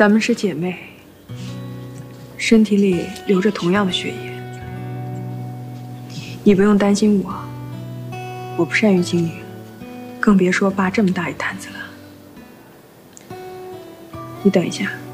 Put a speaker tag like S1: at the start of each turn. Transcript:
S1: 咱们是姐妹，身体里流着同样的血液。你不用担心我，我不善于经营，更别说扒这么大一摊子了。你等一下。